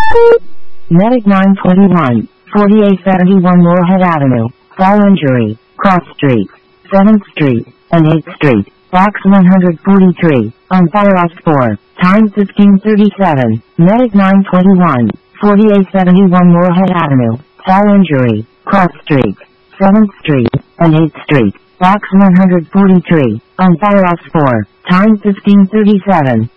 Medic 921, 4871 Moorhead Avenue, Fall Injury, Cross Street, 7th Street, and 8th Street, Box 143, on fire off 4, time 1537, Medic 921, 4871 Moorhead Avenue, Fall Injury, Cross Street, 7th Street, and 8th Street, Box 143, on fire off 4, time 1537.